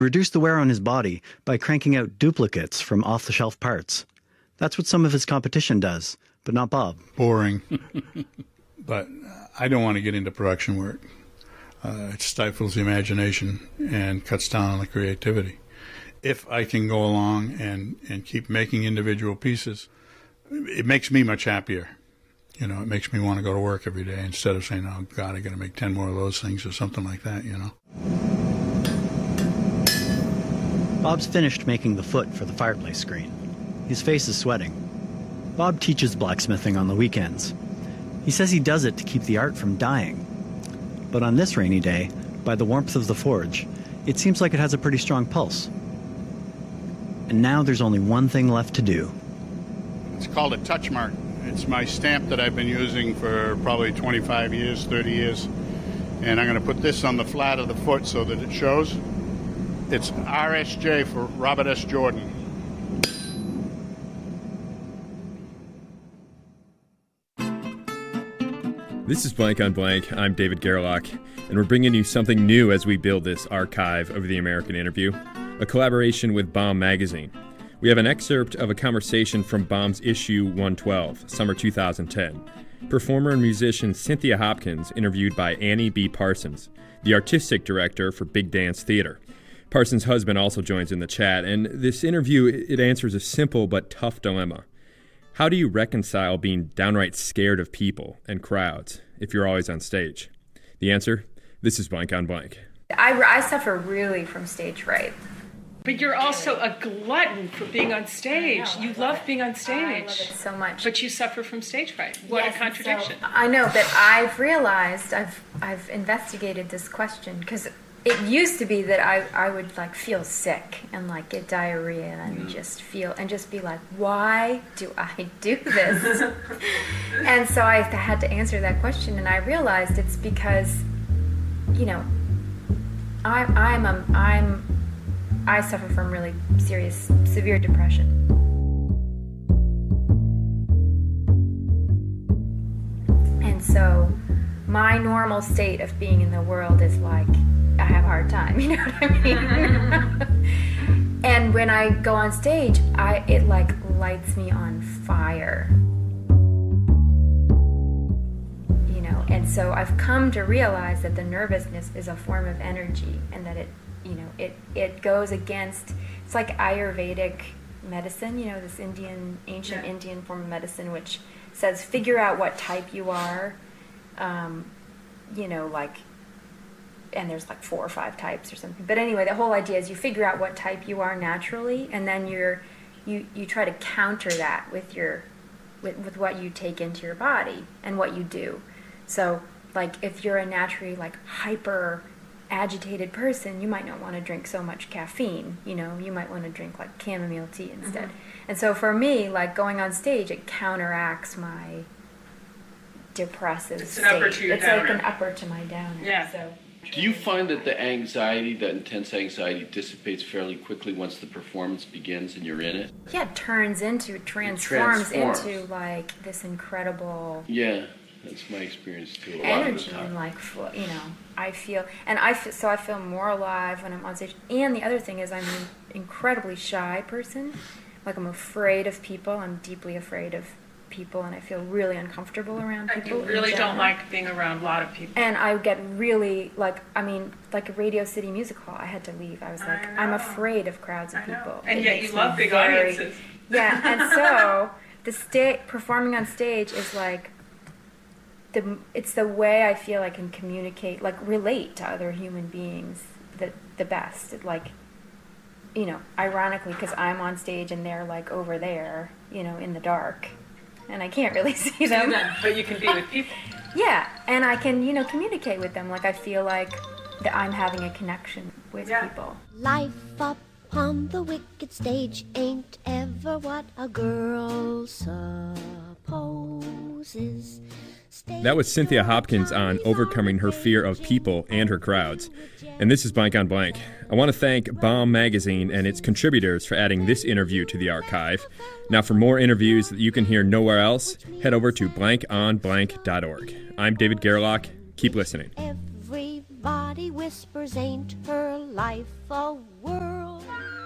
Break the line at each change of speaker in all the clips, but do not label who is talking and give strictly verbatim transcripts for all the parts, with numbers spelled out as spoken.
reduced the wear on his body by cranking out duplicates from off-the-shelf parts. That's what some of his competition does, but not Bob.
Boring. But I don't want to get into production work. Uh, it stifles the imagination and cuts down on the creativity. If I can go along and, and keep making individual pieces, it makes me much happier. You know, it makes me want to go to work every day instead of saying, oh, God, I got to make ten more of those things or something like that, you know.
Bob's finished making the foot for the fireplace screen. His face is sweating. Bob teaches blacksmithing on the weekends. He says he does it to keep the art from dying. But on this rainy day, by the warmth of the forge, it seems like it has a pretty strong pulse. And now there's only one thing left to do.
It's called a touch mark. It's my stamp that I've been using for probably twenty-five years, thirty years. And I'm going to put this on the flat of the foot so that it shows. It's R S J for Robert S. Jordan.
This is Blank on Blank. I'm David Gerlach, and we're bringing you something new as we build this archive of the American Interview, a collaboration with Bomb Magazine. We have an excerpt of a conversation from Bomb's issue one twelve, summer two thousand ten. Performer and musician Cynthia Hopkins interviewed by Annie B. Parsons, the artistic director for Big Dance Theater. Parsons' husband also joins in the chat, and this interview, it answers a simple but tough dilemma. How do you reconcile being downright scared of people and crowds if you're always on stage? The answer? This is Blank on Blank.
I, I suffer really from stage fright.
But you're also a glutton for being on stage.
I know,
you
I
love,
love
being on stage.
I love it so much.
But you suffer from stage fright. What
Yes,
a contradiction.
So, I know, but I've realized, I've I've investigated this question, because it used to be that I, I would like feel sick and like get diarrhea and mm. just feel and just be like, why do I do this? And so I had to answer that question, and I realized it's because, you know, I I'm a, I'm I suffer from really serious, severe depression. And so my normal state of being in the world is like, I have a hard time, you know what I mean? And when I go on stage, I it like lights me on fire. You know, and so I've come to realize that the nervousness is a form of energy, and that it, you know, it, it goes against, it's like Ayurvedic medicine, you know, this Indian, ancient yeah. Indian form of medicine, which says figure out what type you are, um, you know, like, and there's like four or five types or something. But anyway, the whole idea is you figure out what type you are naturally, and then you're, you, you try to counter that with your, with, with what you take into your body and what you do. So, like, if you're a naturally, like, hyper agitated person, you might not want to drink so much caffeine, you know, you might want to drink like chamomile tea instead. Mm-hmm. And so for me, like going on stage, it counteracts my depressive
it's
state.
An upper to your
it's
downer.
Like an upper to my downer.
Yeah.
So.
Do you find that the anxiety, that intense anxiety, dissipates fairly quickly once the performance begins and you're in it?
Yeah, it turns into, transforms,
transforms.
into like this incredible...
Yeah. That's my experience too. A
energy
lot of the
and like, you know, I feel, and I feel, so I feel more alive when I'm on stage. And the other thing is I'm an incredibly shy person. Like I'm afraid of people. I'm deeply afraid of people, and I feel really uncomfortable around people.
I really don't like being around a lot of people.
And I get really, like, I mean, like a Radio City Music Hall, I had to leave. I was like, I'm afraid of crowds of people.
And
it
yet you love big very, audiences.
Yeah, and so the sta- performing on stage is like, The, it's the way I feel I can communicate, like relate to other human beings the, the best. It, like, you know, ironically, because I'm on stage and they're like over there, you know, in the dark, and I can't really see them.
But you can be with people.
Yeah, and I can, you know, communicate with them. Like I feel like that I'm having a connection with yeah. people.
Life upon the wicked stage ain't ever what a girl supposes.
That was Cynthia Hopkins on overcoming her fear of people and her crowds. And this is Blank on Blank. I want to thank Bomb Magazine and its contributors for adding this interview to the archive. Now, for more interviews that you can hear nowhere else, head over to blank on blank dot org. I'm David Gerlach. Keep listening.
Everybody Everybody whispers, ain't her life a whirl?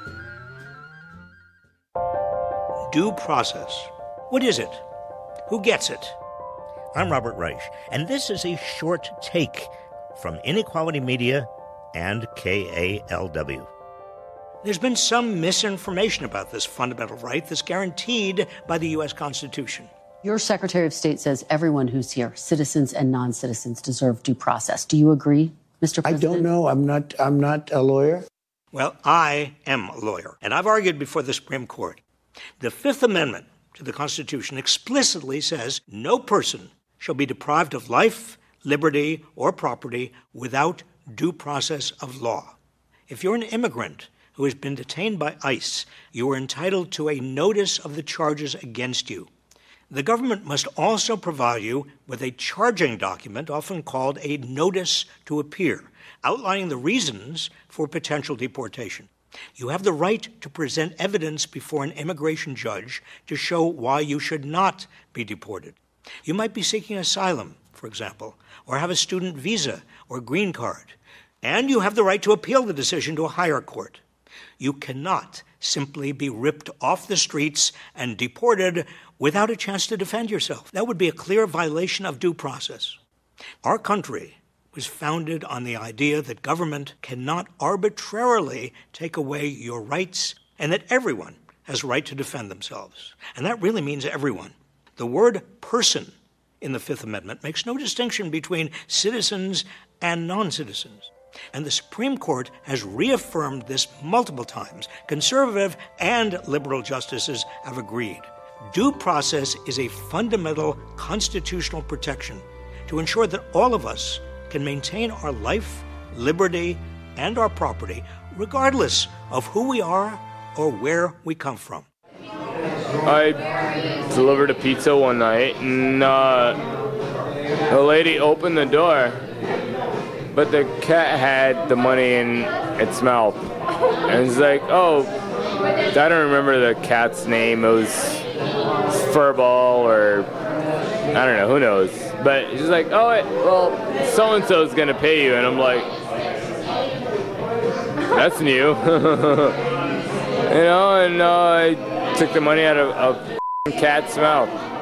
Due process. What is it? Who gets it? I'm Robert Reich, and this is a short take from Inequality Media and K A L W. There's been some misinformation about this fundamental right that's guaranteed by the U S Constitution.
Your Secretary of State says everyone who's here, citizens and non-citizens, deserve due process. Do you agree, Mister President?
I don't know. I'm not, I'm not a lawyer.
Well, I am a lawyer, and I've argued before the Supreme Court. The Fifth Amendment to the Constitution explicitly says no person shall be deprived of life, liberty, or property without due process of law. If you're an immigrant who has been detained by ICE, you are entitled to a notice of the charges against you. The government must also provide you with a charging document, often called a notice to appear, outlining the reasons for potential deportation. You have the right to present evidence before an immigration judge to show why you should not be deported. You might be seeking asylum, for example, or have a student visa or green card, and you have the right to appeal the decision to a higher court. You cannot simply be ripped off the streets and deported without a chance to defend yourself. That would be a clear violation of due process. Our country was founded on the idea that government cannot arbitrarily take away your rights and that everyone has a right to defend themselves. And that really means everyone. The word person in the Fifth Amendment makes no distinction between citizens and non-citizens. And the Supreme Court has reaffirmed this multiple times. Conservative and liberal justices have agreed. Due process is a fundamental constitutional protection to ensure that all of us can maintain our life, liberty, and our property, regardless of who we are or where we come from.
I delivered a pizza one night, and uh, a lady opened the door, but the cat had the money in its mouth. And it's like, oh, I don't remember the cat's name. It was Furball or I don't know, who knows. But she's like, oh, wait, well, so-and-so's going to pay you. And I'm like, that's new. You know, and uh, I took the money out of a cat's mouth.